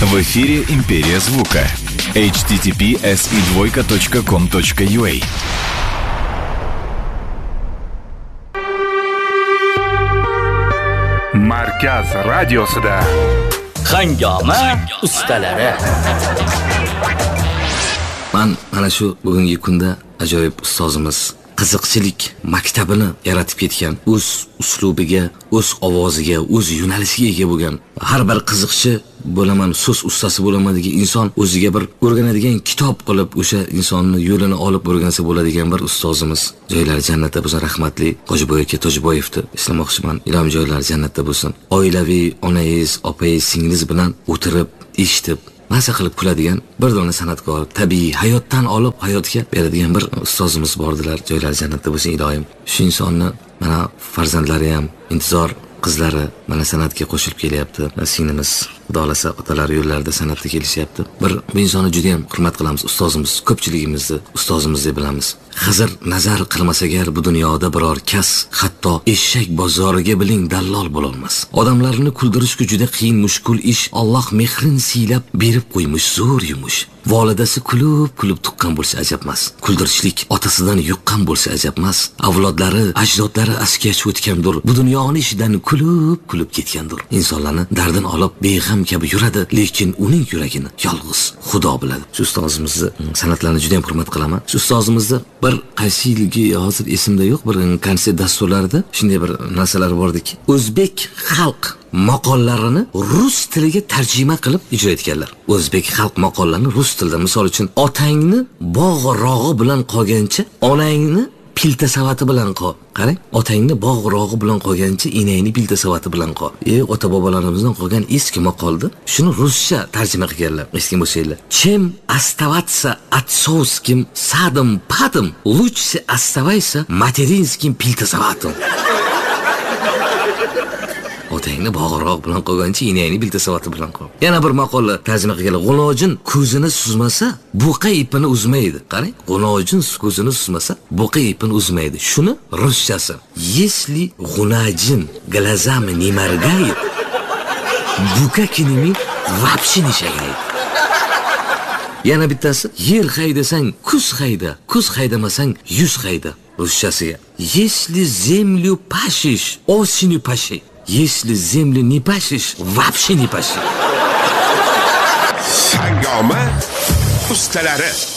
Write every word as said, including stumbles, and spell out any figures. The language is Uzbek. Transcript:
В эфире «Империя звука». эйч ти ти пи эс и двойка точка ком точка ю а. Markaz radiosida Hangoma ustalari. Men mana shu bugungi kunda ajoyib ustozimiz qiziqchilik maktabini yaratib ketgan, o'z uslubiga, o'z ovoziga, o'z yo'nalishiga ega bo'lgan, har bir qiziqchi bo'laman, so'z ustasi bo'laman degan inson o'ziga bir o'rganadigan kitob qilib o'sha insonni yo'lini olib o'rgansa bo'ladigan bir ustozimiz. Joylari jannatda bo'lsin, rahmatli Hojiboy aka Tojiboyevni eslamoqchiman. Ilom joylari jannatda bo'lsin. Oilaviy onangiz, opangiz, singlingiz bilan o'tirib, eshitib maza qilib kuladigan bir dona san'atkor, tabiiy hayotdan olib hayotga beradigan bir ustozimiz bordilar. Joylari jannatda bo'lsin iloyim. Shu insonni mana farzandlari ham intizor, qizlari mana san'atga qo'shilib kelyapti. Singlimiz xudolasa otalari yo'llarida san'atga kelishyapti. Bir bu insonni juda ham hurmat qilamiz. Ustozimiz, ko'pchiligimizni ustozimiz deb bilamiz. Xizr nazar qilmasa agar bu dunyoda biror kas, hatto eshak bozoriga biling dallol bo'la olmas. Odamlarni kuldirishga juda qiyin mushkul ish. Alloh mehrin siylab berib qo'ymush zo'r yumush. Volidasi kulib kulib tuqqan bo'lsa ajab emas. Kuldirishlik otasidan yuqqan bo'lsa ajab emas. Avlodlari, ajdodlari askach o'tgandir. Bu dunyoning ishidan kulib kulib ketgandir. Insonlarni dardini olib beg'am kabi yuradi, lekin uning yuragini yolg'iz Xudo biladi. Shu ustozimizni san'atlarini juda ham hurmat qilaman. Shu ustozimizni bir qaysiligi hozir esimda yo'q, bir konsert dasturlarida shunday bir narsalar bordiki, o'zbek xalq maqollarini rus tiliga tarjima qilib ijro etganlar. O'zbek xalq maqollarini rus tilida, misol uchun, otangni bog' rog'i bilan qolgancha, onangni pilta savati bilan qol. Qarang, otangni bog' rog'i bilan qolgancha, enangni pilta savati bilan qol. E, ota bobolarimizdan qolgan eski maqolda shuni ruscha tarjima qilganlar. Eshitgan bo'lsanglar. Чем оставаться отцовским садом падом, лучше оставайся материнским пилтасаватом. Otangni bog'roq bilan qolgancha, enangni bilta savati bilan qol. Yana bir maqola tarjima qilganlar. G'unojin ko'zini suzmasa, buqa ipini uzmaydi. Qarang, g'unojin ko'zini suzmasa, buqa ipini uzmaydi. Shuni ruschasi. Если гунажин глазами не моргает, buqa kinimi вообще не шагает. Yana bittasi, yer haydasang, kuz hayda, kuz haydamasang, yuz hayda. Ruschasiga. Если землю пашешь, осенью паши. Если землю не пашешь, вообще не паши. Hangoma ustalari.